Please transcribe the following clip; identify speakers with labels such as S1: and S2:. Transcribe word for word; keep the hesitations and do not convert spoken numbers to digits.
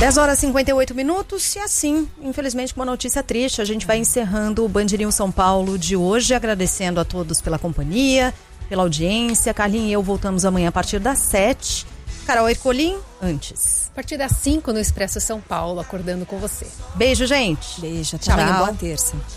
S1: dez horas e cinquenta e oito minutos e assim, infelizmente, com uma notícia triste, a gente vai encerrando o Band News São Paulo de hoje, agradecendo a todos pela companhia, pela audiência. Carlinhos e eu voltamos amanhã a partir das sete. Carol Ercolim, antes.
S2: A partir das cinco no Expresso São Paulo, acordando com você.
S1: Beijo, gente.
S3: Beijo, até amanhã, boa terça.